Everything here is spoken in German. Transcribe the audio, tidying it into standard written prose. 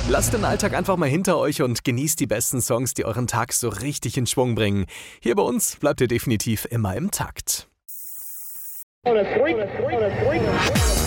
Lasst den Alltag einfach mal hinter euch und genießt die besten Songs, die euren Tag so richtig in Schwung bringen. Hier bei uns bleibt ihr definitiv immer im Takt. On a three.